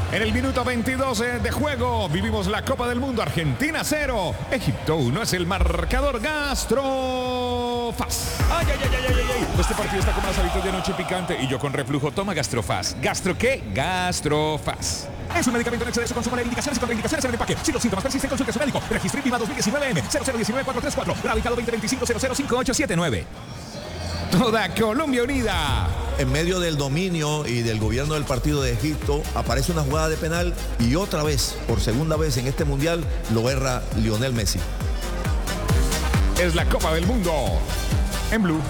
En el minuto 22 de juego vivimos la Copa del Mundo. Argentina 0, Egipto 1 es el marcador. Gastrofaz. Ay. Este partido está con más hábitos de noche picante y yo con reflujo. Toma Gastrofaz. ¿Gastro qué? Gastrofaz. Es un medicamento en exceso, consumo de indicaciones y contraindicaciones en el empaque. Si los síntomas persisten, consulte a su médico. Registro INVIMA 2019M 0019434. Radicado 2025-005879. Toda Colombia unida. En medio del dominio y del gobierno del partido de Egipto, aparece una jugada de penal y otra vez, por segunda vez en este mundial, lo erra Lionel Messi. Es la Copa del Mundo en Blue.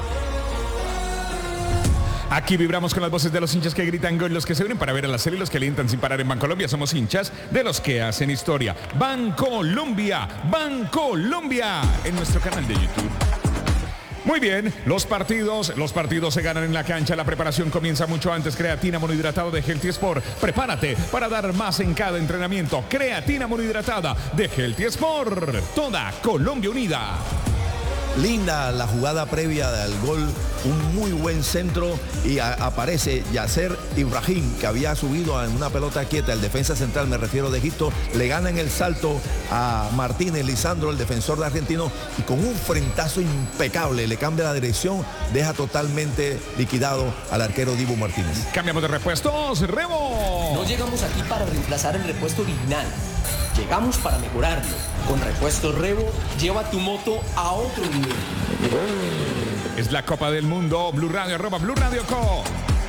Aquí vibramos con las voces de los hinchas que gritan gol, los que se unen para ver a la serie y los que alientan sin parar en Bancolombia. Somos hinchas de los que hacen historia. Bancolombia en nuestro canal de YouTube. Muy bien, los partidos se ganan en la cancha. La preparación comienza mucho antes. Creatina monohidratado de Healthy Sport. Prepárate para dar más en cada entrenamiento. Creatina monohidratada de Healthy Sport. Toda Colombia unida. Linda la jugada previa del gol, un muy buen centro y aparece Yasser Ibrahim, que había subido en una pelota quieta, el defensa central, me refiero de Egipto, le gana en el salto a Martínez Lisandro, el defensor de argentino, y con un frentazo impecable le cambia la dirección, deja totalmente liquidado al arquero Dibu Martínez. Cambiamos de repuestos, Rebo. No llegamos aquí para reemplazar el repuesto original. Llegamos para mejorarlo. Con Repuestos Rebo, lleva tu moto a otro nivel. Es la Copa del Mundo. Blue Radio, @Blue Radio Co.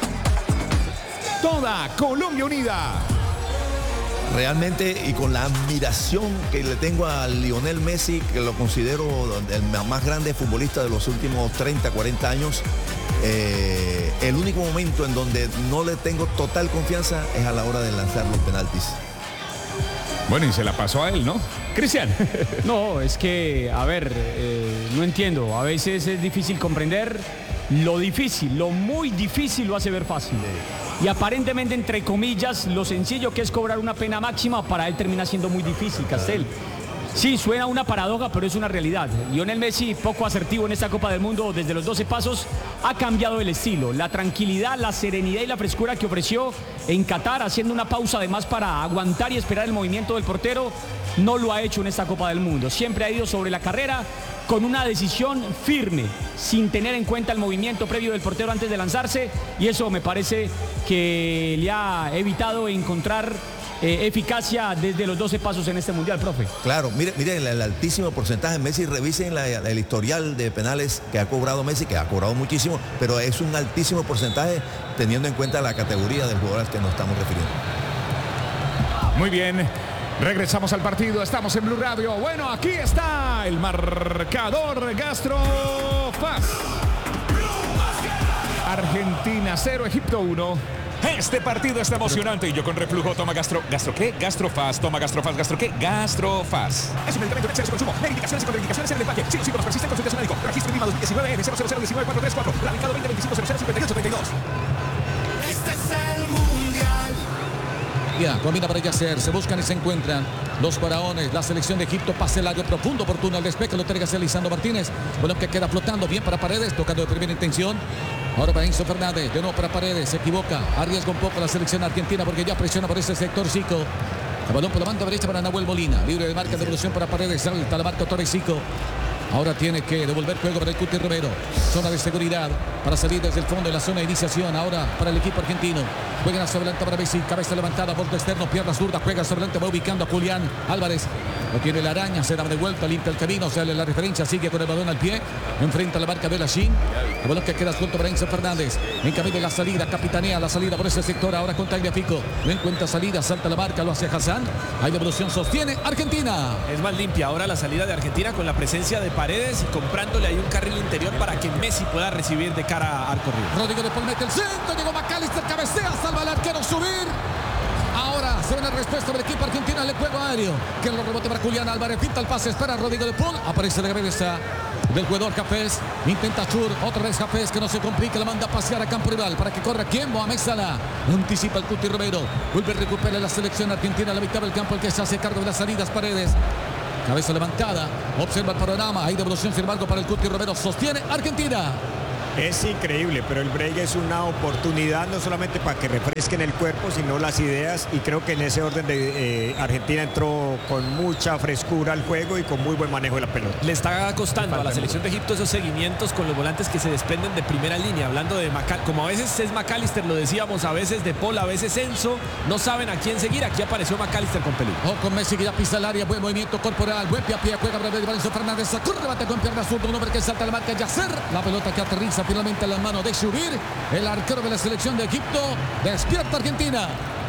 Toda Colombia unida. Realmente, y con la admiración que le tengo a Lionel Messi, que lo considero el más grande futbolista de los últimos 30, 40 años, el único momento en donde no le tengo total confianza es a la hora de lanzar los penaltis. Bueno, y se la pasó a él, ¿no? Cristian. No, es que, a ver, no entiendo. A veces es difícil comprender lo difícil, lo muy difícil lo hace ver fácil. Y aparentemente, entre comillas, lo sencillo que es cobrar una pena máxima, para él termina siendo muy difícil, Castel. Sí, suena una paradoja, pero es una realidad. Lionel Messi, poco asertivo en esta Copa del Mundo desde los 12 pasos, ha cambiado el estilo. La tranquilidad, la serenidad y la frescura que ofreció en Qatar, haciendo una pausa además para aguantar y esperar el movimiento del portero, no lo ha hecho en esta Copa del Mundo. Siempre ha ido sobre la carrera con una decisión firme, sin tener en cuenta el movimiento previo del portero antes de lanzarse, y eso me parece que le ha evitado encontrar eficacia desde los 12 pasos en este mundial, profe. Claro, mire el altísimo porcentaje de Messi. Revisen el historial de penales que ha cobrado Messi, que ha cobrado muchísimo, pero es un altísimo porcentaje teniendo en cuenta la categoría del jugador al que nos estamos refiriendo. Muy bien, regresamos al partido, estamos en Blue Radio. Bueno, aquí está el marcador. Gastrofaz. Argentina 0, Egipto 1. Este partido está emocionante y yo con reflujo. Toma ¿Gastro qué? Gastrofaz. Toma Gastrofaz. ¿Gastro qué? Gastrofaz. Es un medicamento en exceso, consumo de indicaciones y contraindicaciones en el empaque. Si los síntomas persisten, consulte a su médico. Registro INVIMA 2019M 0019434. Radicado 2025-005832. Este es el mundial. Ya, combina para Yasser, se buscan y se encuentran los faraones, la selección de Egipto, pase largo profundo por túnel de despeje, lo entrega hacia Lisandro Martínez, bueno, que queda flotando bien para Paredes, tocando de primera intención, ahora para Enzo Fernández, de nuevo para Paredes, se equivoca, arriesga un poco la selección argentina porque ya presiona por ese sector Zico, el balón por la banda derecha para Nahuel Molina, libre de marca de evolución para Paredes, salta la marca Torres Zico. Ahora tiene que devolver juego para el Cuti Romero. Zona de seguridad para salir desde el fondo de la zona de iniciación. Ahora para el equipo argentino. Juegan hacia adelante para Messi. Cabeza levantada, borde externo, pierna zurda. Juega hacia adelante, va ubicando a Julián Álvarez. Lo tiene la araña, se da de vuelta, limpia el camino, sale la referencia, sigue con el balón al pie. Enfrenta la marca de Lachín. El balón que queda suelto para Enzo Fernández. En camino de la salida, capitanea la salida por ese sector. Ahora con Tagliafico. No encuentra salida, salta la marca, lo hace Hassan. Hay devolución, sostiene Argentina. Es más limpia ahora la salida de Argentina con la presencia de Paredes y comprándole ahí un carril interior para que Messi pueda recibir de cara a arco rival. Rodrigo de Paul mete el centro, llegó McAllister, cabecea, salva al arquero, subir. Ahora se ve la respuesta del equipo argentino al juego aéreo. Que lo rebote para Julián Álvarez, pinta el pase, espera Rodrigo de Paul, aparece de cabeza del jugador Jafés, intenta Chur, otra vez Jafés, que no se complica, la manda a pasear a campo rival para que corra quien, Mohamed Salah, anticipa el Cuti Romero, vuelve a recuperar la selección argentina a la mitad del campo, el que se hace cargo de las salidas, Paredes. Cabeza levantada, observa el panorama, hay devolución sin embargo para el Cuti Romero, sostiene Argentina. Es increíble, pero el break es una oportunidad no solamente para que refresquen el cuerpo, sino las ideas, y creo que en ese orden de Argentina entró con mucha frescura al juego y con muy buen manejo de la pelota. Le está costando a la selección de Egipto esos seguimientos con los volantes que se desprenden de primera línea, hablando de como a veces es McAllister, lo decíamos, a veces De Paul, a veces Enzo, no saben a quién seguir. Aquí apareció McAllister con peligro. Con Messi que ya pisa el área, buen movimiento corporal, buen pie a pie, juega para Valencio Fernández, sacó, rebate con pierna zurda, un hombre que salta a la marca, Yasser, la pelota que aterriza finalmente en las manos de Shubir, el arquero de la selección de Egipto, despierta Argentina.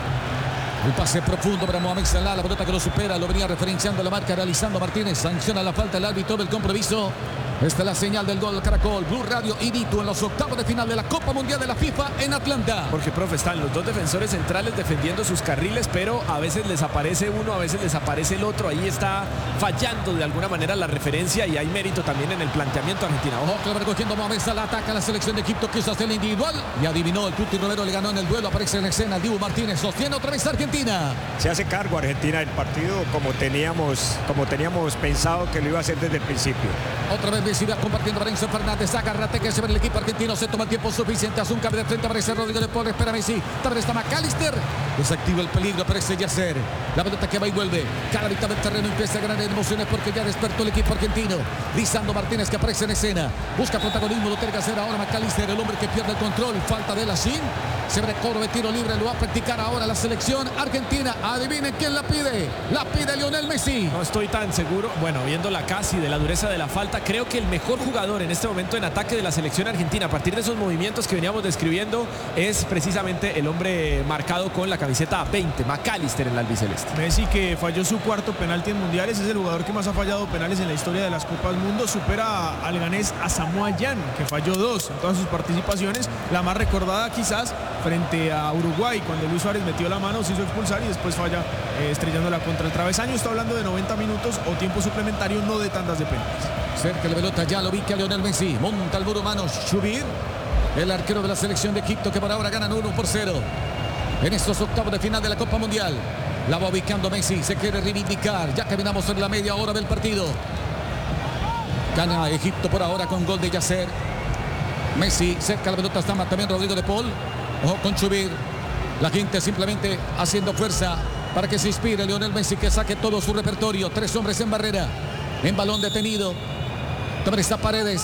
El pase profundo para Mohamed Salah, la pelota que lo supera, lo venía referenciando la marca, realizando Martínez, sanciona la falta el árbitro del compromiso. Esta es la señal del gol Caracol, Blue Radio y Dito en los octavos de final de la Copa Mundial de la FIFA en Atlanta. Porque, profe, están los dos defensores centrales defendiendo sus carriles, pero a veces les aparece uno, a veces les aparece el otro. Ahí está fallando de alguna manera la referencia y hay mérito también en el planteamiento argentino. Ojo que lo va recogiendo Mohamed Salah, ataca la selección de Egipto, quiso hacer el individual y adivinó, el Tuti Romero le ganó en el duelo, aparece en escena Dibu Martínez, sostiene otra vez Argentina. Se hace cargo Argentina del partido como teníamos pensado que lo iba a hacer desde el principio. Otra vez Messi va compartiendo para Enzo Fernández, agárrate que se ve el equipo argentino, se toma el tiempo suficiente, hace un cambio de frente, aparece Rodrigo de Paul, espera Messi, también está McAllister, desactiva el peligro, aparece Yasser, la pelota que va y vuelve, cada mitad del terreno empieza a ganar emociones porque ya despertó el equipo argentino, Lisandro Martínez que aparece en escena, busca protagonismo, lo tiene que hacer ahora McAllister, el hombre que pierde el control, falta de Lachin, se abre cobro de tiro libre, lo va a practicar ahora la selección argentina, adivinen quién la pide Lionel Messi. No estoy tan seguro, bueno, viéndola casi de la dureza de la falta, creo que el mejor jugador en este momento en ataque de la selección argentina, a partir de esos movimientos que veníamos describiendo, es precisamente el hombre marcado con la camiseta 20, McAllister en la albiceleste. Messi, que falló su cuarto penalti en mundiales, es el jugador que más ha fallado penales en la historia de las Copas Mundo, supera al ganés a Samoa Gyan, que falló 2 en todas sus participaciones, la más recordada quizás frente a Uruguay, cuando Luis Suárez metió la mano, se hizo expulsar y después falla estrellándola contra el travesaño. Está hablando de 90 minutos o tiempo suplementario, no de tandas de penales. Cerca la pelota, ya lo ubica Lionel Messi, monta el muro mano Shubir, el arquero de la selección de Egipto, que por ahora ganan 1-0 en estos octavos de final de la Copa Mundial. La va ubicando Messi, se quiere reivindicar, ya caminamos en la media hora del partido. Gana Egipto por ahora con gol de Yasser. Messi, cerca la pelota está también Rodrigo de Paul. Ojo con Shubir, la gente simplemente haciendo fuerza para que se inspire Lionel Messi, que saque todo su repertorio. 3 hombres en barrera, en balón detenido. También está Paredes,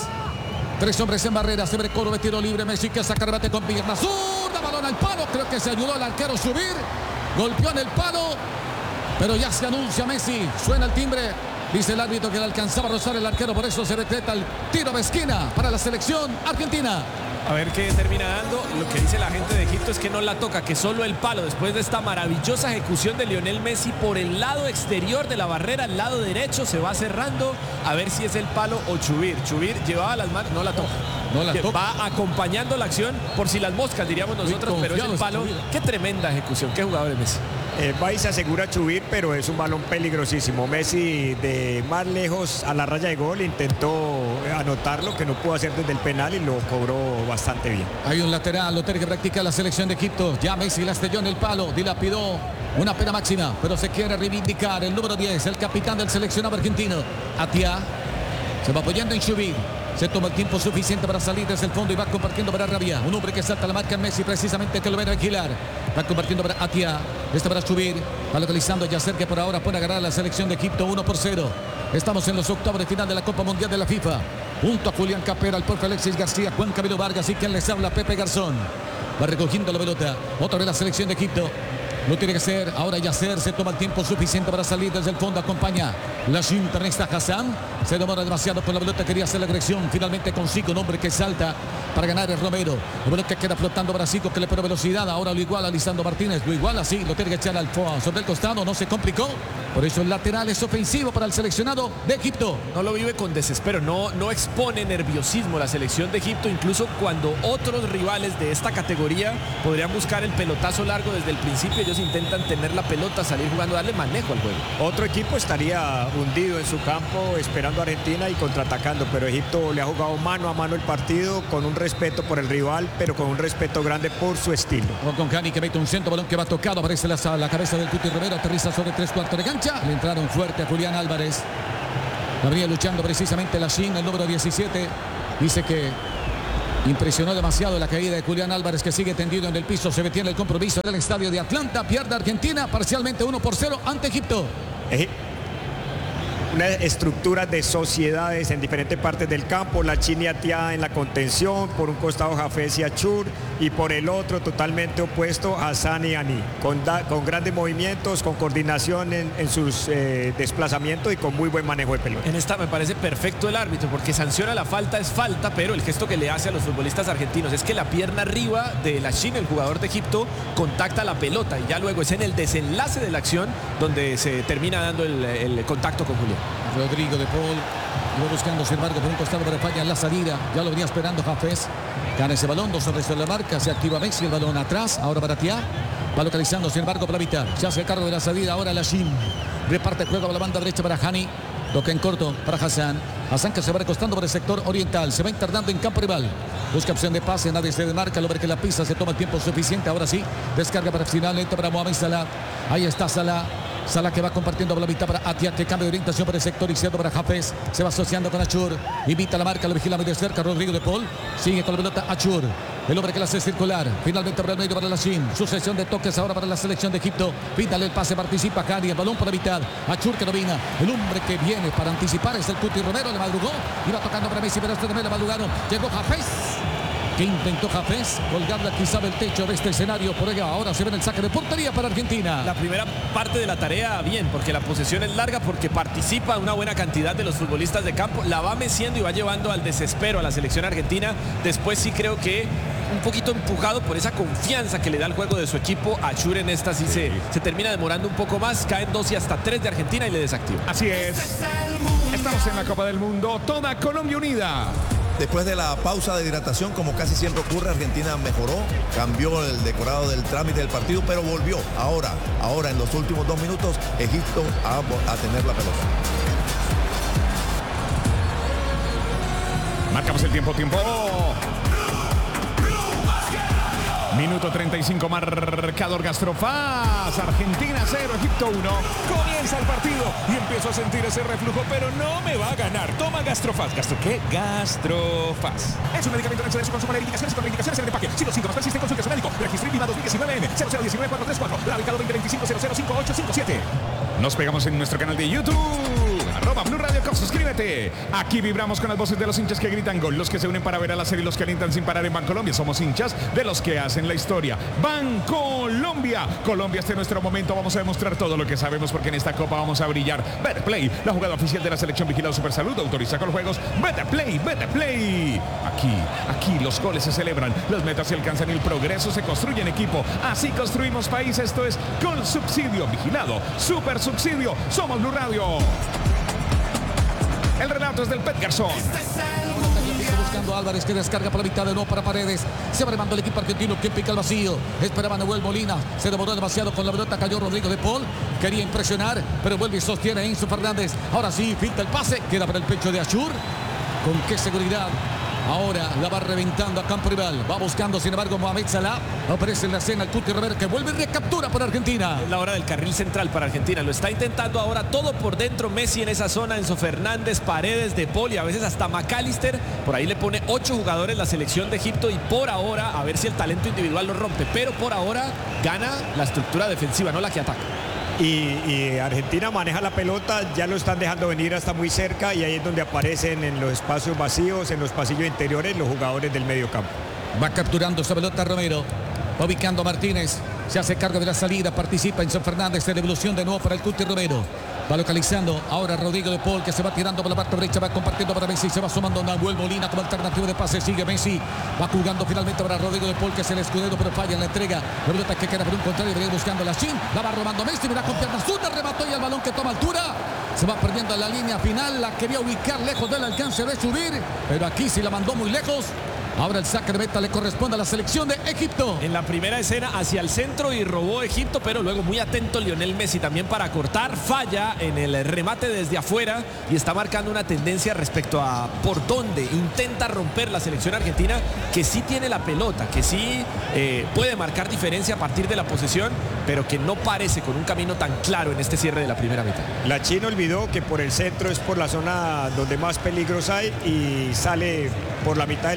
3 hombres en barrera, se ve coro de tiro libre. Messi que saca rebate con pierna zurda, balón al palo, creo que se ayudó el arquero Shubir, golpeó en el palo, pero ya se anuncia Messi, suena el timbre, dice el árbitro que le alcanzaba a rozar el arquero, por eso se decreta el tiro de esquina para la selección argentina. A ver qué termina dando. Lo que dice la gente de Egipto es que no la toca, que solo el palo, después de esta maravillosa ejecución de Lionel Messi por el lado exterior de la barrera, el lado derecho, se va cerrando, a ver si es el palo o Shubir. Shubir llevaba las manos, no la toca. No la toca. Va acompañando la acción por si las moscas, diríamos nosotros, pero es el palo. Qué tremenda ejecución, qué jugador es Messi. Va y se asegura Shubir, pero es un balón peligrosísimo. Messi de más lejos a la raya de gol intentó anotarlo, que no pudo hacer desde el penal y lo cobró bastante bien. Hay un lateral, lo tiene que practicar la selección de Egipto. Ya Messi la estrelló en el palo, dilapidó una pena máxima, pero se quiere reivindicar el número 10, el capitán del seleccionado argentino. Atia se va apoyando en Shubir. Se toma el tiempo suficiente para salir desde el fondo y va compartiendo para Rabia. Un hombre que salta la marca en Messi, precisamente que lo ven a alquilar. Va compartiendo para Atia. Este para Shubir. Va localizando a Yasser, que por ahora puede agarrar a la selección de Egipto 1-0. Estamos en los octavos de final de la Copa Mundial de la FIFA. Junto a Julián Capera, el profe Alexis García, Juan Camilo Vargas y quien les habla, Pepe Garzón. Va recogiendo la pelota. Otra vez la selección de Egipto. Lo tiene que hacer. Ahora Yasser se toma el tiempo suficiente para salir desde el fondo. Acompaña la Internista Hassan. Se demora demasiado por la pelota. Quería hacer la agresión. Finalmente consigue un hombre que salta para ganar el Romero. La pelota queda flotando para Zico, que le pone velocidad. Ahora lo iguala Lisandro Martínez. Lo iguala, sí. Lo tiene que echar al sobre el costado. No se complicó. Por eso el lateral es ofensivo para el seleccionado de Egipto. No lo vive con desespero. No expone nerviosismo la selección de Egipto. Incluso cuando otros rivales de esta categoría podrían buscar el pelotazo largo desde el principio, ellos intentan tener la pelota, salir jugando, darle manejo al juego. Otro equipo estaría hundido en su campo esperando a Argentina y contraatacando, pero Egipto le ha jugado mano a mano el partido con un respeto por el rival, pero con un respeto grande por su estilo. Con Cani que mete un centro, balón que va tocado, aparece la cabeza del Tuti Romero, aterriza sobre 3/4 de cancha, le entraron fuerte a Julián Álvarez. La venía luchando precisamente la Shin, el número 17, dice que Impresionó demasiado la caída de Julián Álvarez, que sigue tendido en el piso. Se detiene el compromiso del estadio de Atlanta. Pierde Argentina parcialmente 1-0 ante Egipto. Una estructura de sociedades en diferentes partes del campo, la Chini Atiá en la contención, por un costado Hafez y Achur, y por el otro totalmente opuesto Hassan y Ani, con grandes movimientos, con coordinación en sus desplazamientos y con muy buen manejo de pelota. En esta me parece perfecto el árbitro, porque sanciona la falta, es falta, pero el gesto que le hace a los futbolistas argentinos es que la pierna arriba de la China, el jugador de Egipto, contacta la pelota, y ya luego es en el desenlace de la acción donde se termina dando el contacto con Julián. Rodrigo de Paul iba buscando, sin embargo, por un costado, pero falla en la salida. Ya lo venía esperando Hafez. Gana ese balón, 2 sobre la marca. Se activa Messi, el balón atrás. Ahora para Atiá. Va localizando, sin embargo, para evitar. Se hace cargo de la salida. Ahora Lachín. Reparte el juego a la banda derecha para Hani. Toca en corto para Hassan. Hassan, que se va recostando por el sector oriental. Se va internando en campo rival. Busca opción de pase. Nadie se demarca. Lo ve que la pisa. Se toma el tiempo suficiente. Ahora sí. Descarga para finalmente para Mohamed Salah. Ahí está Salah. Salah, que va compartiendo por la mitad para Atiá, que cambia de orientación por el sector izquierdo para Hafez. Se va asociando con Achur. Invita la marca, lo vigila muy de cerca Rodrigo de Paul. Sigue con la pelota Achur. El hombre que la hace circular. Finalmente para el medio para Lachín. Sucesión de toques ahora para la selección de Egipto. Píntale el pase, participa Cari. El balón por la mitad. Achur, que domina. El hombre que viene para anticipar es el Cuti Romero. Le madrugó. Iba tocando para Messi, pero este también le madrugaron. Llegó Hafez. Que intentó Hafez colgarla quizá del techo de este escenario. Por ella ahora se ve el saque de portería para Argentina. La primera parte de la tarea bien, porque la posesión es larga, porque participa una buena cantidad de los futbolistas de campo. La va meciendo y va llevando al desespero a la selección argentina. Después sí creo que un poquito empujado por esa confianza que le da el juego de su equipo. Achur en esta sí se termina demorando un poco más. Caen 2 y hasta 3 de Argentina y le desactiva. Así es. Estamos en la Copa del Mundo. Toda Colombia unida. Después de la pausa de hidratación, como casi siempre ocurre, Argentina mejoró, cambió el decorado del trámite del partido, pero volvió. Ahora en los últimos 2 minutos, Egipto a tener la pelota. Marcamos el tiempo. Minuto 35, marcador Gastrofaz. Argentina 0, Egipto 1. Comienza el partido y empiezo a sentir ese reflujo, pero no me va a ganar. Toma Gastrofaz. ¿Gastro qué? Gastrofaz. Es un medicamento de su consumo de indicaciones y contraindicaciones en el empaque. Si los síntomas persisten, consulte a su médico. Registro INVIMA 2019 0019-434. Radicado 2025-005857. Nos pegamos en nuestro canal de YouTube. @Blue Radio Com, suscríbete. Aquí vibramos con las voces de los hinchas que gritan gol, los que se unen para ver a la serie y los que alientan sin parar en Bancolombia. Somos hinchas de los que hacen la historia. Bancolombia. Colombia, este es nuestro momento. Vamos a demostrar todo lo que sabemos, porque en esta copa vamos a brillar. Betplay, la jugada oficial de la selección vigilada Supersalud, autoriza con juegos. Betplay. Aquí los goles se celebran, las metas se alcanzan y el progreso se construye en equipo. Así construimos país. Esto es Gol Subsidio, vigilado Super Subsidio. Somos Blue Radio. El relato es del Pet Garzón. Buscando a Álvarez, que descarga por la mitad, de nuevo para Paredes. Se va remando el equipo argentino, que pica el vacío. Esperaba Nahuel Molina. Se demoró demasiado con la pelota. Cayó Rodrigo de Paul. Quería impresionar, pero vuelve y sostiene a Enzo Fernández. Ahora sí, finta el pase. Queda para el pecho de Achur. ¿Con qué seguridad? Ahora la va reventando a campo rival. Va buscando, sin embargo, Mohamed Salah. Aparece en la escena el Cuti Romero, que vuelve y recaptura por Argentina. Es la hora del carril central para Argentina. Lo está intentando ahora todo por dentro. Messi en esa zona, Enzo Fernández, Paredes, De Paul y a veces hasta McAllister. Por ahí le pone 8 jugadores la selección de Egipto, y por ahora, a ver si el talento individual lo rompe. Pero por ahora gana la estructura defensiva, no la que ataca. Y Argentina maneja la pelota, ya lo están dejando venir hasta muy cerca, y ahí es donde aparecen en los espacios vacíos, en los pasillos interiores, los jugadores del medio campo. Va capturando esa pelota Romero, va ubicando a Martínez, se hace cargo de la salida, participa Enzo Fernández, de devolución de nuevo para el Cuti Romero. Va localizando ahora Rodrigo de Paul, que se va tirando por la parte derecha, va compartiendo para Messi, se va sumando Nahuel Molina como alternativa de pase, sigue Messi, va jugando finalmente para Rodrigo de Paul, que es el escudero, pero falla en la entrega. La pelota que queda por un contrario, viene buscando la Chin, la va robando Messi, mira con piernas zurdas, remató y el balón que toma altura. Se va perdiendo en la línea final, la quería ubicar lejos del alcance de subir, pero aquí sí la mandó muy lejos. Ahora el saque de meta le corresponde a la selección de Egipto. En la primera escena hacia el centro y robó Egipto, pero luego muy atento Lionel Messi también para cortar. Falla en el remate desde afuera y está marcando una tendencia respecto a por dónde intenta romper la selección argentina, que sí tiene la pelota, que sí puede marcar diferencia a partir de la posesión, pero que no parece con un camino tan claro en este cierre de la primera mitad. La China olvidó que por el centro es por la zona donde más peligros hay y sale por la mitad del campo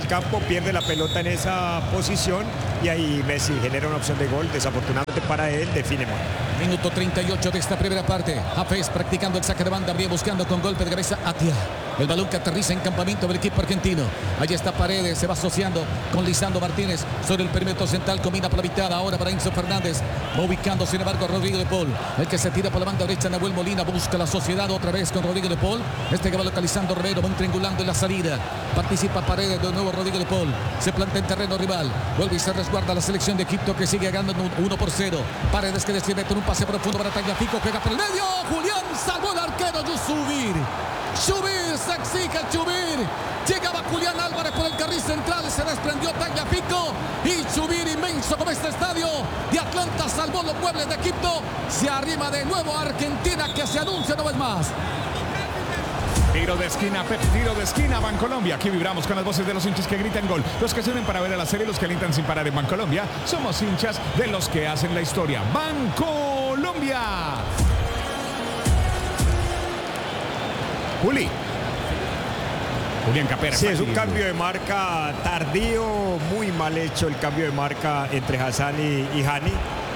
pierde la pelota en esa posición y ahí Messi genera una opción de gol. Desafortunadamente para él, define mal. Minuto 38 de esta primera parte. Hafez practicando el saque de banda, habría buscando con golpe de cabeza Atia. El balón que aterriza en campamento del equipo argentino. Allí está Paredes, se va asociando con Lisandro Martínez sobre el perímetro central, combina por la mitad, ahora para Enzo Fernández. Va ubicando sin embargo a Rodrigo de Paul. El que se tira por la banda derecha, Nahuel Molina, busca la sociedad otra vez con Rodrigo de Paul. Este que va localizando Romero, va triangulando en la salida. Participa Paredes, de nuevo Rodrigo de Paul. Se planta en terreno rival. Vuelve y se resguarda la selección de Egipto que sigue ganando 1-0. Paredes que decide con un pase profundo para Tagliafico, juega por el medio. Julián salvó el arquero Yusubir. Chubir, se exige Chubir. Llegaba Julián Álvarez por el carril central, se desprendió Tagliafico y Chubir, inmenso como este estadio de Atlanta, salvó los muebles de Egipto. Se arrima de nuevo a Argentina que se anuncia una vez más. Tiro de esquina, Pep, tiro de esquina, Bancolombia. Aquí vibramos con las voces de los hinchas que gritan gol. Los que se unen para ver a la serie, los que alientan sin parar en Bancolombia. Somos hinchas de los que hacen la historia. Bancolombia. Julián Capera. Sí, es un cambio de marca tardío, muy mal hecho el cambio de marca entre Hassan y Hani.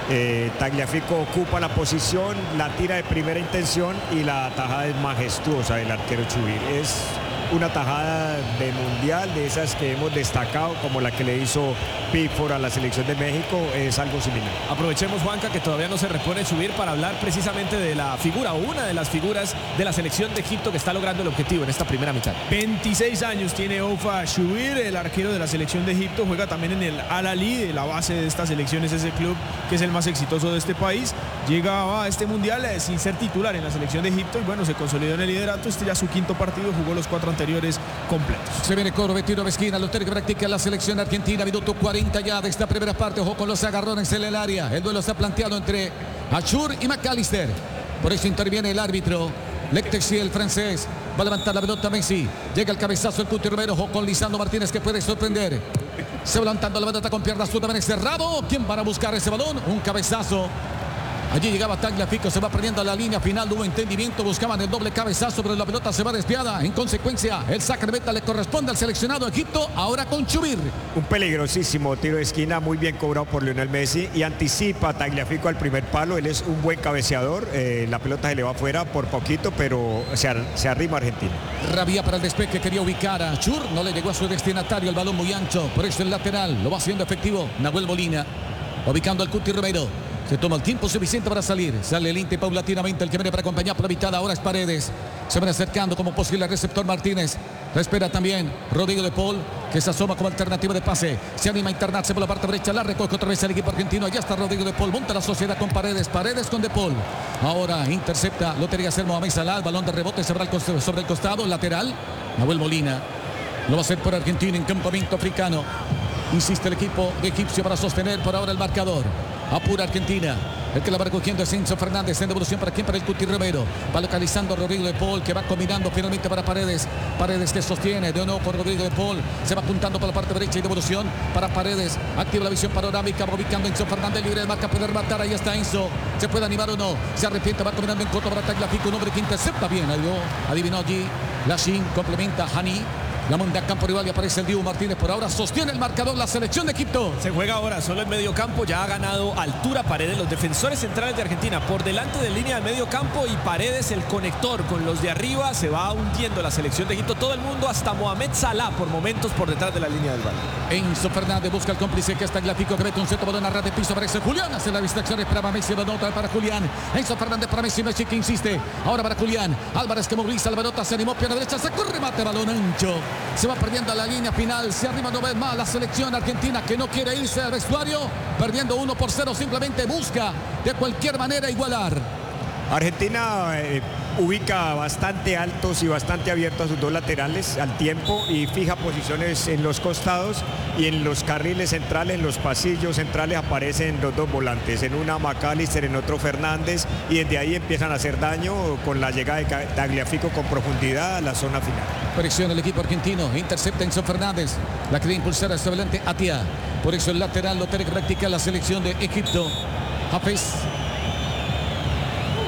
Tagliafico ocupa la posición, la tira de primera intención y la tajada es majestuosa del arquero Chubir. Es una tajada de mundial, de esas que hemos destacado, como la que le hizo Pickford a la selección de México, es algo similar. Aprovechemos, Juanca, que todavía no se repone Chubir para hablar precisamente de la figura, una de las figuras de la selección de Egipto que está logrando el objetivo en esta primera mitad. 26 años tiene Oufa Chubir, el arquero de la selección de Egipto, juega también en el Al-Ahly, la base de esta selección es ese club que es el más exitoso de este país. Llegaba a este mundial sin ser titular en la selección de Egipto y bueno, se consolidó en el liderato. Este ya su quinto partido, jugó los 4 anteriores completos. Se viene Corbe, tiro de esquina, lo que practica la selección argentina, minuto 40 ya de esta primera parte. Ojo con los agarrones en el área. El duelo está planteado entre Achur y McAllister. Por eso interviene el árbitro Lectexi, el francés. Va a levantar la pelota Messi. Llega el cabezazo el Cuti Romero. Ojo con Lisandro Martínez que puede sorprender. Se va levantando la pelota con piernas absolutamente cerrado. ¿Quién va a buscar ese balón? Un cabezazo. Allí llegaba Tagliafico, se va perdiendo a la línea final, no hubo entendimiento, buscaban el doble cabezazo, pero la pelota se va desviada. En consecuencia, el saque de meta le corresponde al seleccionado Egipto, ahora con Chubir. Un peligrosísimo tiro de esquina, muy bien cobrado por Lionel Messi y anticipa a Tagliafico al primer palo. Él es un buen cabeceador, la pelota se le va afuera por poquito, pero se arrima Argentina. Rabia para el despeje, quería ubicar a Achur, no le llegó a su destinatario, el balón muy ancho, por eso el lateral, lo va haciendo efectivo Nahuel Molina, ubicando al Cuti Romero. Se toma el tiempo suficiente para salir. Sale el Inte paulatinamente. El que viene para acompañar por la mitad ahora es Paredes. Se van acercando como posible receptor Martínez. Lo espera también Rodrigo de Paul, que se asoma como alternativa de pase. Se anima a internarse por la parte derecha. La recoge otra vez el equipo argentino. Allá está Rodrigo de Paul. Monta la sociedad con Paredes. Paredes con de Paul. Ahora intercepta. Lo tenía que hacer Mohamed Salah. El balón de rebote sobre el costado. Lateral. Nahuel Molina. Lo va a hacer por Argentina en campamento africano. Insiste el equipo egipcio para sostener por ahora el marcador. Apura Argentina. El que la va recogiendo es Enzo Fernández en devolución para quien, para el Cuti Romero. Va localizando a Rodrigo de Paul, que va combinando finalmente para Paredes. Paredes que sostiene de nuevo por Rodrigo de Paul. Se va apuntando por la parte derecha y devolución para Paredes. Activa la visión panorámica, va ubicando a Enzo Fernández libre de marca, puede rematar. Ahí está Enzo. ¿Se puede animar o no? Se arrepiente, va combinando en corto para Tagliafico, un hombre que intercepta bien. Adivinó allí. Lashin complementa Hani. La monta a campo rival y aparece el Dibu Martínez. Por ahora sostiene el marcador la selección de Egipto. Se juega ahora solo el medio campo. Ya ha ganado altura Paredes, los defensores centrales de Argentina por delante de línea del medio campo, y Paredes el conector con los de arriba. Se va hundiendo la selección de Egipto. Todo el mundo, hasta Mohamed Salah por momentos por detrás de la línea del balón. Enzo Fernández busca el cómplice que está Tagliafico, que mete un centro balón a ras de piso. Aparece Julián, hace la distracción, esperaba Messi, la nota para Julián. Enzo Fernández para Messi, Messi que insiste. Ahora para Julián. Álvarez que moviliza la pelota, se animó, pierna derecha, sacó remate, balón ancho. Se va perdiendo la línea final, se arrima una vez más la selección argentina, que no quiere irse al vestuario, perdiendo 1-0, simplemente busca de cualquier manera igualar. Argentina ubica bastante altos y bastante abiertos a sus dos laterales al tiempo y fija posiciones en los costados, y en los carriles centrales, en los pasillos centrales aparecen los dos volantes, en una McAllister, en otro Fernández, y desde ahí empiezan a hacer daño con la llegada de Tagliafico con profundidad a la zona final. Presiona el equipo argentino, intercepta Enzo Fernández, la quería impulsar hacia adelante Atia, por eso el lateral lo tiene que practicar la selección de Egipto. Hafez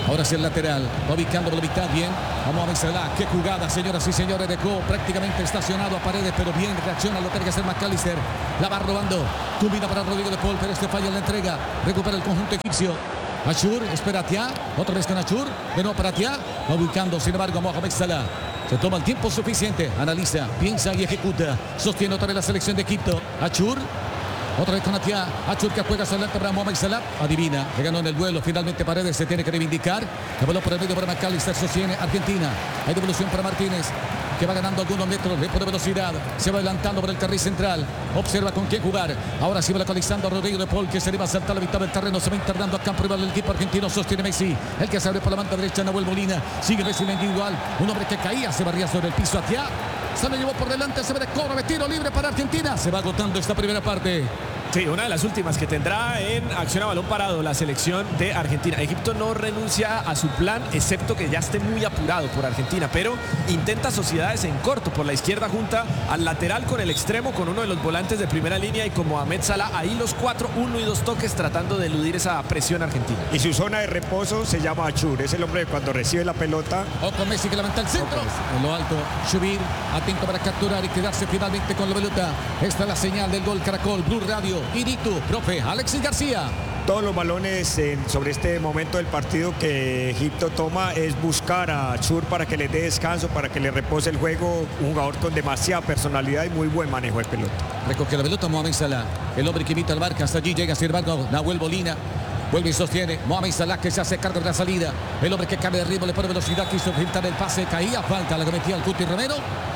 Ahora sí el lateral, va ubicando por la mitad bien a Mohamed Salah. Qué jugada, señoras y señores, dejó prácticamente estacionado a Paredes, pero bien reacciona, lo tiene que hacer McAllister. La va robando, combina para Rodrigo de Paul, pero este falla en la entrega. Recupera el conjunto egipcio. Achur, espera Tia, otra vez con Achur, de nuevo para Tia, va ubicando sin embargo a Mohamed Salah. Se toma el tiempo suficiente, analiza, piensa y ejecuta. Sostiene otra vez la selección de Egipto. Achur. Otra vez con Atia, Achur que juega hacia adelante para Mohamed Salah. Adivina, le ganó en el duelo. Finalmente Paredes se tiene que reivindicar. El balón por el medio para McAllister, sostiene Argentina. Hay devolución para Martínez, que va ganando algunos metros, le pone velocidad. Se va adelantando por el carril central. Observa con quién jugar. Ahora sí va localizando a Rodrigo de Paul, que se le va a saltar a la mitad del terreno. Se va internando a campo rival del equipo argentino. Sostiene Messi, el que se abre por la banda derecha, Nahuel Molina. Sigue Messi en la individual. Un hombre que caía, se barría sobre el piso. Atia se lo llevó por delante, se ve de cobro, de tiro libre para Argentina. Se va agotando esta primera parte. Sí, una de las últimas que tendrá en acción a balón parado la selección de Argentina. Egipto no renuncia a su plan, excepto que ya esté muy apurado por Argentina, pero intenta sociedades en corto. Por la izquierda junta al lateral con el extremo, con uno de los volantes de primera línea y con Mohamed Salah. Ahí los cuatro, 1 y 2 toques tratando de eludir esa presión argentina. Y su zona de reposo se llama Achur. Es el hombre que cuando recibe la pelota. Ojo Messi que levanta el centro. En lo alto, Shubir, atento para capturar y quedarse finalmente con la pelota. Esta es la señal del gol Caracol, Blue Radio. Iritu, profe, Alexis García. Todos los balones sobre este momento del partido que Egipto toma es buscar a Achur para que le dé descanso, para que le repose el juego. Un jugador con demasiada personalidad y muy buen manejo de pelota. Recoge la pelota Mohamed Salah, el hombre que imita al marca. Hasta allí llega sin embargo Nahuel Molina. Vuelve y sostiene Mohamed Salah, que se hace cargo de la salida. El hombre que cambia de ritmo, le pone velocidad, quiso filtrar el pase, caía, falta la cometía el Cuti Romero.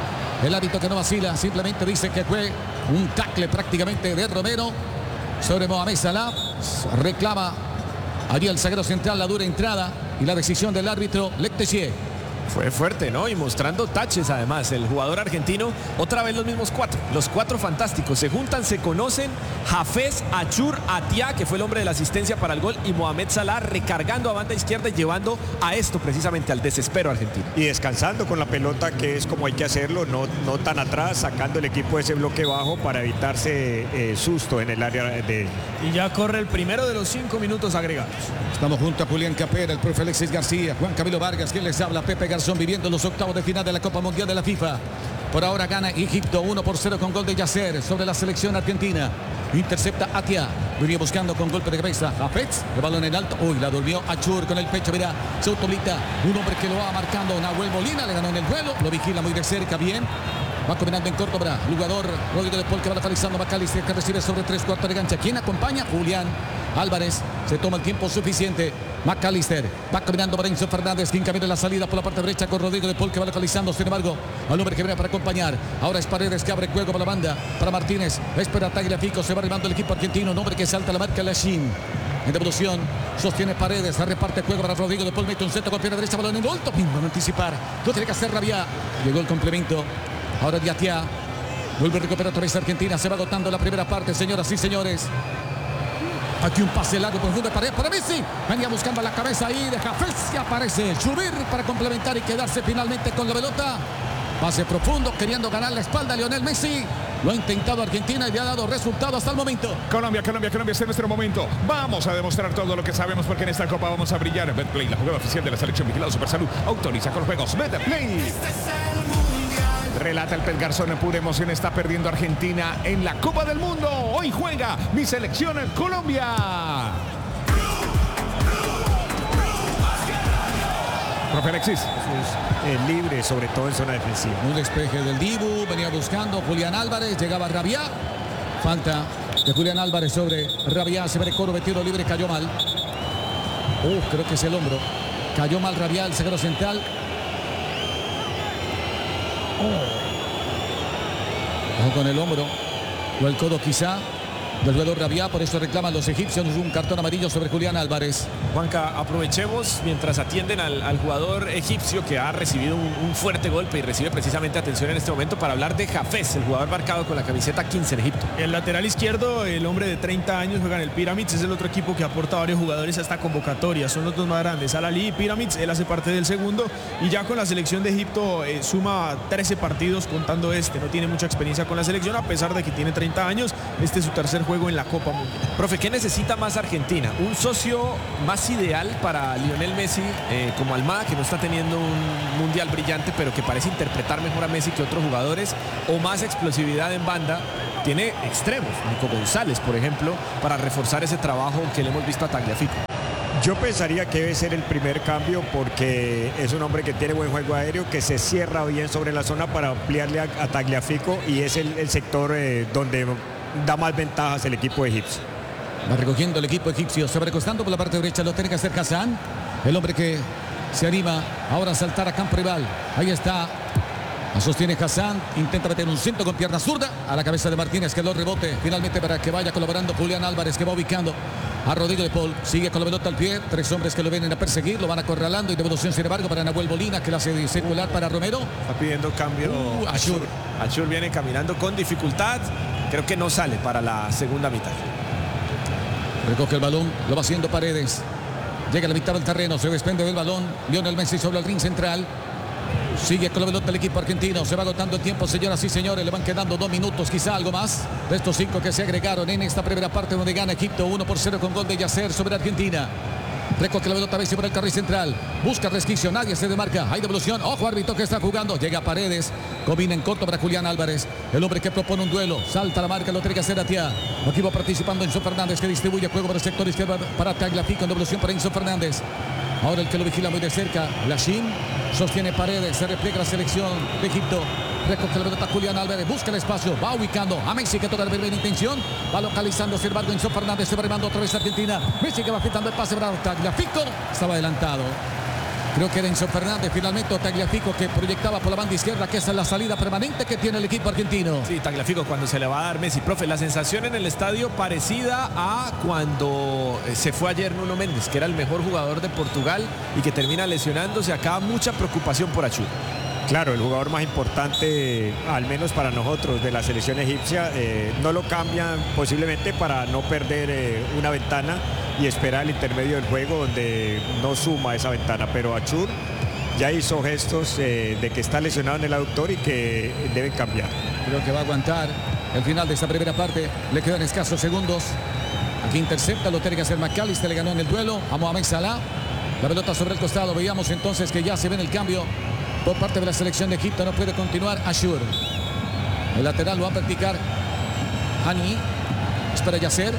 El árbitro que no vacila, simplemente dice que fue un tackle prácticamente de Romero sobre Mohamed Salah. Reclama allí el zaguero central la dura entrada y la decisión del árbitro Lectesier. Fue fuerte, ¿no? Y mostrando taches además. El jugador argentino, otra vez los mismos cuatro. Los cuatro fantásticos. Se juntan, se conocen. Hafez, Achur, Atia, que fue el hombre de la asistencia para el gol. Y Mohamed Salah recargando a banda izquierda y llevando a esto precisamente, al desespero argentino. Y descansando con la pelota, que es como hay que hacerlo. No tan atrás, sacando el equipo de ese bloque bajo para evitarse susto en el área de... Y ya corre el primero de los 5 minutos agregados. Estamos junto a Julián Capera, el profe Alexis García, Juan Camilo Vargas, quien les habla, Pepe Garzón, viviendo los octavos de final de la Copa Mundial de la FIFA. Por ahora gana Egipto 1-0 con gol de Yasser sobre la selección argentina. Intercepta Atia, venía buscando con golpe de cabeza Hafez, el balón en alto. Uy, la durmió Achur con el pecho, mira, se autoblita. Un hombre que lo va marcando, Nahuel Molina, le ganó en el vuelo, lo vigila muy de cerca, bien. Va combinando en Córdoba, jugador Rodrigo de Paul, que va localizando McAllister, que recibe sobre 3/4 de cancha. ¿Quién acompaña? Julián Álvarez. Se toma el tiempo suficiente. McAllister va caminando para Enzo Fernández, quien camina la salida por la parte derecha con Rodrigo de Paul, que va localizando, sin embargo, al hombre que viene para acompañar. Ahora es Paredes, que abre juego para la banda, para Martínez. Espera Tagliafico, se va arribando el equipo argentino. Un hombre que salta la marca, Lachín. En devolución, sostiene Paredes, reparte juego para Rodrigo de Paul, mete un centro con pierna derecha, balón en alto. Pingo, no anticipar. Lo tiene que hacer Rabia. Llegó el complemento. Ahora Diatia. Vuelve a recuperar otra vez Argentina. Se va agotando la primera parte, señoras y señores. Aquí un pase largo profundo de pared para Messi. Venía buscando la cabeza ahí de Hafez y aparece Shubir para complementar y quedarse finalmente con la pelota. Pase profundo, queriendo ganar la espalda a Lionel Messi. Lo ha intentado Argentina y le ha dado resultado hasta el momento. Colombia, este es nuestro momento. Vamos a demostrar todo lo que sabemos, porque en esta Copa vamos a brillar. Betplay, la jugada oficial de la selección vigilada Supersalud, autoriza con juegos. Betplay. Relata el Pez Garzón, en pura emoción está perdiendo Argentina en la Copa del Mundo. Hoy juega mi selección en Colombia. Profe Alexis. Libre, sobre todo en zona defensiva. Un despeje del Dibu, venía buscando Julián Álvarez, llegaba Rabia. Falta de Julián Álvarez sobre Rabia, se ve el coro, tiro libre, cayó mal. Creo que es el hombro. Cayó mal Rabia, el zaguero central. Ojo con el hombro o el codo quizá del jugador Rabia, por eso reclaman los egipcios un cartón amarillo sobre Julián Álvarez. Juanca, aprovechemos mientras atienden al jugador egipcio, que ha recibido un fuerte golpe y recibe precisamente atención en este momento, para hablar de Hafez, el jugador marcado con la camiseta 15 de Egipto. El lateral izquierdo, el hombre de 30 años, juega en el Pyramids, es el otro equipo que aporta varios jugadores a esta convocatoria, son los dos más grandes, Al-Ahly y Pyramids, él hace parte del segundo, y ya con la selección de Egipto suma 13 partidos contando este, no tiene mucha experiencia con la selección, a pesar de que tiene 30 años, este es su tercer juego juego en la Copa Mundial. Profe, ¿qué necesita más Argentina? ¿Un socio más ideal para Lionel Messi como Almada, que no está teniendo un mundial brillante, pero que parece interpretar mejor a Messi que otros jugadores? ¿O más explosividad en banda? Tiene extremos, Nico González, por ejemplo, para reforzar ese trabajo que le hemos visto a Tagliafico. Yo pensaría que debe ser el primer cambio porque es un hombre que tiene buen juego aéreo, que se cierra bien sobre la zona para ampliarle a Tagliafico y es el sector donde da más ventajas el equipo egipcio. Va recogiendo el equipo egipcio, se va recostando por la parte derecha, lo tiene que hacer Hassan, el hombre que se anima ahora a saltar a campo rival. Ahí está, la sostiene Hassan, intenta meter un centro con pierna zurda a la cabeza de Martínez, que lo rebote finalmente para que vaya colaborando Julián Álvarez, que va ubicando a Rodrigo de Paul, sigue con la pelota al pie, 3 hombres que lo vienen a perseguir, lo van acorralando y devolución sin embargo para Nahuel Molina, que la hace circular para Romero. Está pidiendo cambio Ashur. Ashur viene caminando con dificultad, creo que no sale para la segunda mitad. Recoge el balón, lo va haciendo Paredes, llega a la mitad del terreno, se desprende del balón, Lionel Messi sobre el ring central. Sigue con la pelota el equipo argentino. Se va agotando el tiempo, señoras y señores. Le van quedando 2 minutos, quizá algo más, de estos 5 que se agregaron en esta primera parte, donde gana Egipto 1-0 con gol de Yasser sobre Argentina. Recoge la pelota Messi por el carril central. Busca resquicio, nadie se demarca. Hay devolución. Ojo, árbitro que está jugando. Llega Paredes. Combina en corto para Julián Álvarez. El hombre que propone un duelo. Salta la marca, lo tiene que hacer Atia. Aquí va participando Enzo Fernández, que distribuye juego para el sector izquierdo para Tagliafico. En devolución para Enzo Fernández. Ahora el que lo vigila muy de cerca, Lachín, sostiene Paredes, se repliega la selección de Egipto. Recoge la pelota Julián Álvarez, busca el espacio, va ubicando a Messi, que toca la primera intención, va localizando, sin embargo, Enzo Fernández se va remando otra vez a Argentina. Messi que va quitando el pase para Tagliafico, estaba adelantado. Creo que era Enzo Fernández, finalmente Tagliafico, que proyectaba por la banda izquierda, que esa es la salida permanente que tiene el equipo argentino. Sí, Tagliafico cuando se le va a dar Messi. Profe, la sensación en el estadio parecida a cuando se fue ayer Nuno Méndez, que era el mejor jugador de Portugal y que termina lesionándose. Acá mucha preocupación por Achur. Claro, el jugador más importante, al menos para nosotros, de la selección egipcia, no lo cambian posiblemente para no perder una ventana y esperar el intermedio del juego donde no suma esa ventana. Pero Achur ya hizo gestos de que está lesionado en el aductor y que deben cambiar. Creo que va a aguantar el final de esta primera parte. Le quedan escasos segundos. Aquí intercepta, lo tiene que hacer McAllister, le ganó en el duelo a Mohamed Salah. La pelota sobre el costado. Veíamos entonces que ya se ve en el cambio por parte de la selección de Egipto. No puede continuar Ashur. El lateral lo va a practicar Hani. Espera Yasser.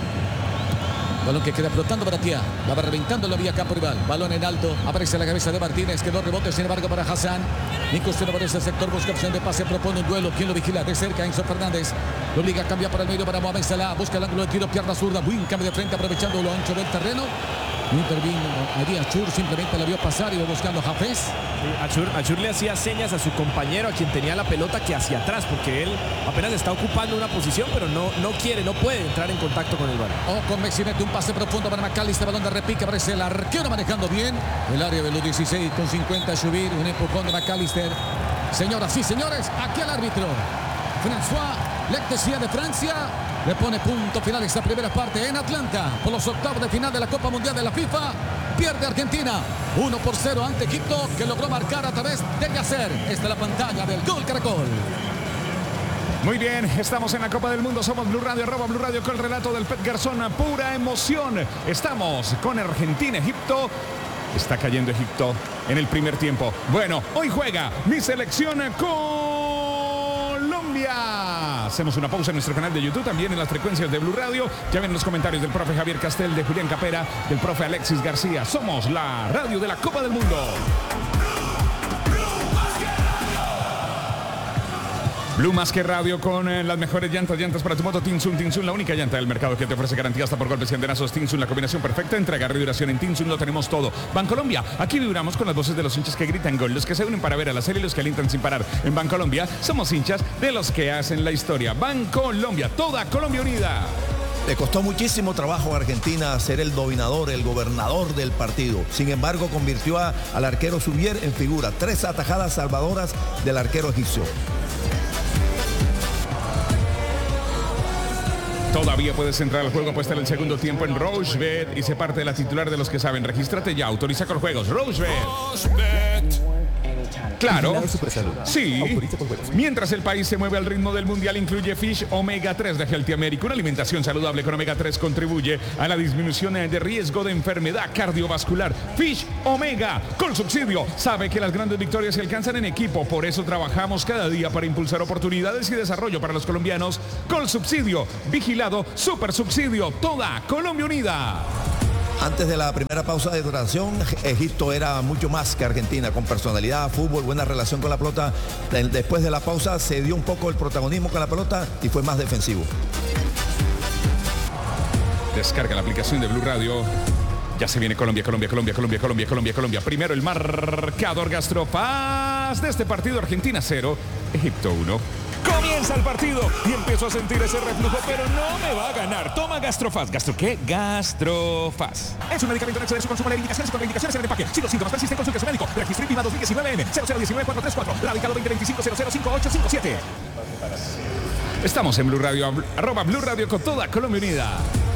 Balón que queda flotando para Tia. La va reventando la vía campo rival. Balón en alto. Aparece la cabeza de Martínez. Quedó rebote, sin embargo, para Hassan. Nico se aparece el sector. Busca opción de pase. Propone un duelo. ¿Quién lo vigila? De cerca Enzo Fernández. Lo obliga a cambiar para el medio para Mohamed Salah. Busca el ángulo de tiro. Pierna zurda. Buen cambio de frente. Aprovechando lo ancho del terreno. No intervino allí Achur, simplemente la vio pasar y va buscando a Hafez. Sí, Achur le hacía señas a su compañero, a quien tenía la pelota, que hacia atrás, porque él apenas está ocupando una posición, pero no quiere, no puede entrar en contacto con el balón. Con Messi mete un pase profundo para McAllister, balón de repique, aparece el arquero manejando bien. El área de los 16 con 50, subir, un empujón de McAllister. Señoras y señores, aquí el árbitro. François Lectesia de Francia le pone punto final a esta primera parte en Atlanta por los octavos de final de la Copa Mundial de la FIFA. Pierde Argentina 1-0 ante Egipto, que logró marcar a través de Yasser. Esta es la pantalla del Gol Caracol. Muy bien, estamos en la Copa del Mundo, somos Blue Radio, @Blue Radio con el relato del Pet Garzón, pura emoción. Estamos con Argentina, Egipto. Está cayendo Egipto en el primer tiempo. Bueno, hoy juega mi selección Colombia. Hacemos una pausa en nuestro canal de YouTube, también en las frecuencias de Blue Radio. Ya ven los comentarios del profe Javier Castel, de Julián Capera, del profe Alexis García. Somos la radio de la Copa del Mundo. Blue más que radio con las mejores llantas para tu moto. Tinsun, la única llanta del mercado que te ofrece garantía hasta por golpes y andenazos. Tinsun, la combinación perfecta, entrega y duración. En Tinsun lo tenemos todo. Bancolombia, aquí vibramos con las voces de los hinchas que gritan gol, los que se unen para ver a la serie y los que alientan sin parar. En Bancolombia somos hinchas de los que hacen la historia. Bancolombia, toda Colombia unida. Le costó muchísimo trabajo a Argentina ser el dominador, el gobernador del partido. Sin embargo, convirtió al arquero Subier en figura. 3 atajadas salvadoras del arquero egipcio. Todavía puedes entrar al juego, apuesta en el segundo tiempo en Rochebet y se parte de la titular de los que saben. Regístrate ya, autoriza con juegos. Rochebet. Claro, sí. Mientras el país se mueve al ritmo del mundial, incluye Fish Omega 3 de Healthy America. Una alimentación saludable con Omega 3 contribuye a la disminución de riesgo de enfermedad cardiovascular. Fish Omega, con subsidio. Sabe que las grandes victorias se alcanzan en equipo. Por eso trabajamos cada día para impulsar oportunidades y desarrollo para los colombianos. Con subsidio, vigilado, super subsidio. Toda Colombia unida. Antes de la primera pausa de duración, Egipto era mucho más que Argentina, con personalidad, fútbol, buena relación con la pelota. Después de la pausa se dio un poco el protagonismo con la pelota y fue más defensivo. Descarga la aplicación de Blue Radio. Ya se viene Colombia. Primero el marcador Gastrofaz de este partido. Argentina 0, Egipto 1. Comienza el partido y empiezo a sentir ese reflujo, pero no me va a ganar. Toma Gastrofaz. ¿Gastro qué? Gastrofaz. Es un medicamento en exceso de consumo de indicaciones y contraindicaciones en el empaque. Si los síntomas persisten, consulte a su médico. Registro INVIMA 2019N 0019-434. Radicado 2025-005857. Estamos en Blue Radio, @Blue Radio con toda Colombia unida.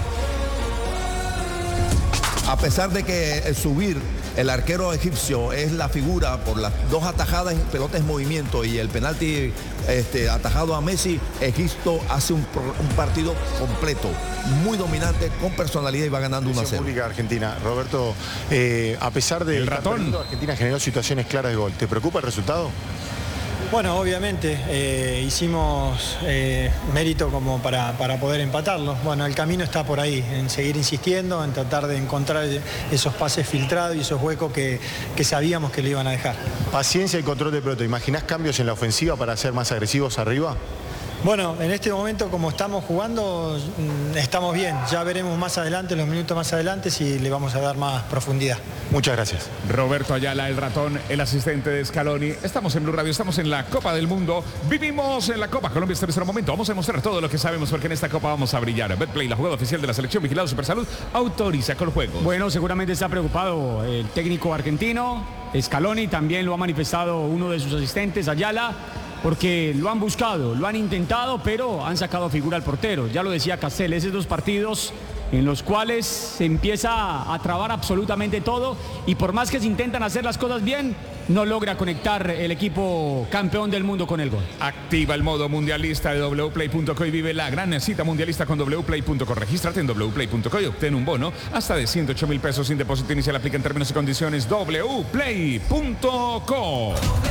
A pesar de que subir el arquero egipcio es la figura por las dos atajadas en pelotas en movimiento y el penalti atajado a Messi, Egipto hace un partido completo, muy dominante, con personalidad y va ganando 1-0. Pública Argentina. Roberto, a pesar de el ratón, Argentina generó situaciones claras de gol. ¿Te preocupa el resultado? Bueno, obviamente hicimos mérito como para poder empatarlo. Bueno, el camino está por ahí, en seguir insistiendo, en tratar de encontrar esos pases filtrados y esos huecos que sabíamos que le iban a dejar. Paciencia y control de pelota. ¿Imaginás cambios en la ofensiva para ser más agresivos arriba? Bueno, en este momento como estamos jugando, estamos bien. Ya veremos más adelante, los minutos más adelante, si le vamos a dar más profundidad. Muchas gracias. Roberto Ayala, el ratón, el asistente de Scaloni. Estamos en Blue Radio, estamos en la Copa del Mundo. Vivimos en la Copa Colombia, este es nuestro momento. Vamos a demostrar todo lo que sabemos porque en esta Copa vamos a brillar. Betplay, la jugada oficial de la selección vigilado Supersalud, autoriza con juegos. Bueno, seguramente está preocupado el técnico argentino. Scaloni también lo ha manifestado uno de sus asistentes, Ayala, porque lo han buscado, lo han intentado, pero han sacado figura al portero. Ya lo decía Castel, esos dos partidos en los cuales se empieza a trabar absolutamente todo y por más que se intentan hacer las cosas bien, no logra conectar el equipo campeón del mundo con el gol. Activa el modo mundialista de wplay.co y vive la gran cita mundialista con wplay.co. Regístrate en wplay.co y obtén un bono hasta de 108.000 pesos sin depósito inicial. Aplica en términos y condiciones wplay.co.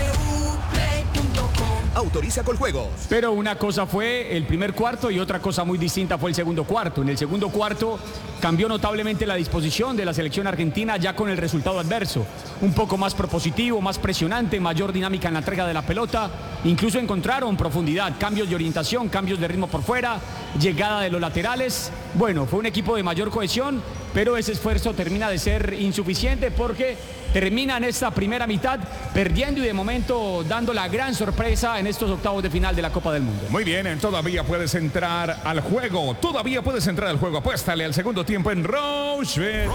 Autoriza con juegos. Pero una cosa fue el primer cuarto y otra cosa muy distinta fue el segundo cuarto. En el segundo cuarto cambió notablemente la disposición de la selección argentina ya con el resultado adverso. Un poco más propositivo, más presionante, mayor dinámica en la entrega de la pelota. Incluso encontraron profundidad, cambios de orientación, cambios de ritmo por fuera, llegada de los laterales. Bueno, fue un equipo de mayor cohesión, pero ese esfuerzo termina de ser insuficiente porque terminan esta primera mitad perdiendo y de momento dando la gran sorpresa en estos octavos de final de la Copa del Mundo. Muy bien, todavía puedes entrar al juego. Apuéstale al segundo tiempo en Rochebet.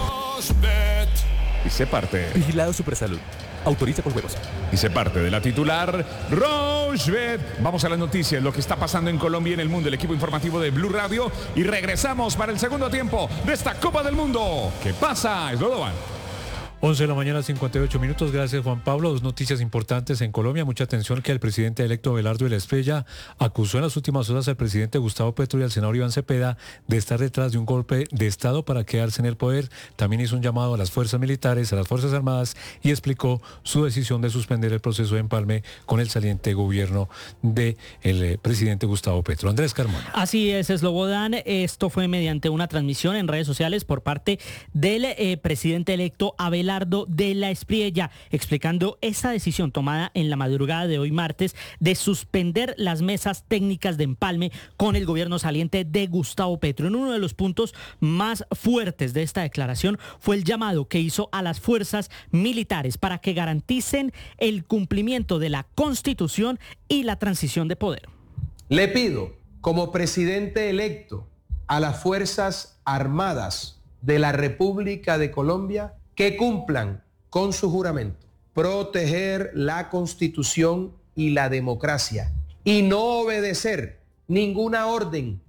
Y se parte. Vigilado Supersalud. Autoriza con juegos. Y se parte de la titular Rochebet. Vamos a las noticias, lo que está pasando en Colombia y en el mundo, el equipo informativo de Blue Radio. Y regresamos para el segundo tiempo de esta Copa del Mundo. ¿Qué pasa? Slodovan. 11 de la mañana, 58 minutos. Gracias, Juan Pablo. Dos noticias importantes en Colombia. Mucha atención que el presidente electo Abelardo de la Espriella acusó en las últimas horas al presidente Gustavo Petro y al senador Iván Cepeda de estar detrás de un golpe de Estado para quedarse en el poder. También hizo un llamado a las fuerzas militares, a las Fuerzas Armadas y explicó su decisión de suspender el proceso de empalme con el saliente gobierno del presidente Gustavo Petro. Andrés Carmona. Así es, Slobodan. Esto fue mediante una transmisión en redes sociales por parte del presidente electo Abelardo de la Espriella, explicando esta decisión tomada en la madrugada de hoy martes de suspender las mesas técnicas de empalme con el gobierno saliente de Gustavo Petro. En uno de los puntos más fuertes de esta declaración fue el llamado que hizo a las fuerzas militares para que garanticen el cumplimiento de la Constitución y la transición de poder. Le pido, como presidente electo, a las Fuerzas Armadas de la República de Colombia que cumplan con su juramento, proteger la Constitución y la democracia y no obedecer ninguna orden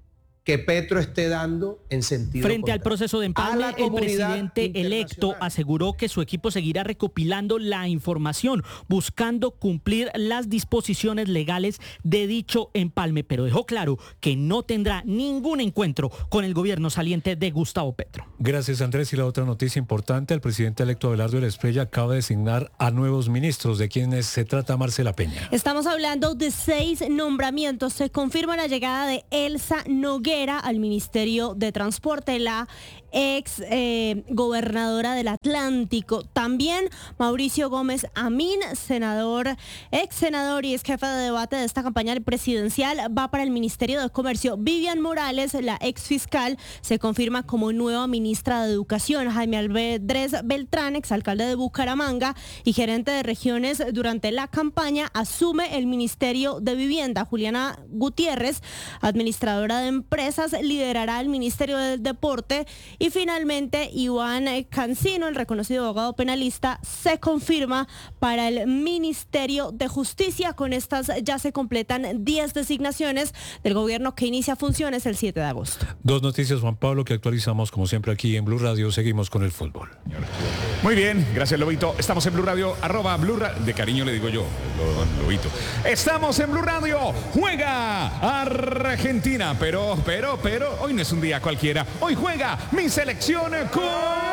que Petro esté dando en sentido Frente al contrario. proceso de empalme, el presidente electo aseguró que su equipo seguirá recopilando la información, buscando cumplir las disposiciones legales de dicho empalme, pero dejó claro que no tendrá ningún encuentro con el gobierno saliente de Gustavo Petro. Gracias, Andrés. Y la otra noticia importante, el presidente electo Abelardo de la Espriella acaba de designar a nuevos ministros. ¿De quienes se trata, Marcela Peña? Estamos hablando de 6 nombramientos. Se confirma la llegada de Elsa Noguera al Ministerio de Transporte, la ex gobernadora del Atlántico. También Mauricio Gómez Amín, ex senador y ex jefe de debate de esta campaña presidencial, va para el Ministerio de Comercio. Vivian Morales, la ex fiscal, se confirma como nueva ministra de Educación. Jaime Andrés Beltrán, exalcalde de Bucaramanga y gerente de regiones durante la campaña, asume el Ministerio de Vivienda. Juliana Gutiérrez, administradora de empresas, liderará el Ministerio del Deporte. Y finalmente, Iván Cancino, el reconocido abogado penalista, se confirma para el Ministerio de Justicia. Con estas ya se completan 10 designaciones del gobierno que inicia funciones el 7 de agosto. Dos noticias, Juan Pablo, que actualizamos como siempre aquí en Blue Radio. Seguimos con el fútbol. Muy bien, gracias, Lobito. Estamos en Blue Radio, @Blue Radio. De cariño le digo yo, Lobito. Estamos en Blue Radio. Juega Argentina, pero hoy no es un día cualquiera. Hoy juega mi selección con